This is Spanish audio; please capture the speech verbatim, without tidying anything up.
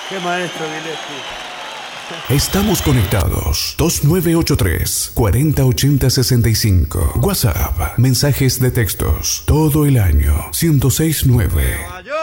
Qué maestro, Gillespie. Estamos conectados. dos nueve ocho tres, cuatro cero ocho cero seis cinco. WhatsApp. Mensajes de textos. Todo el año. ciento seis punto nueve.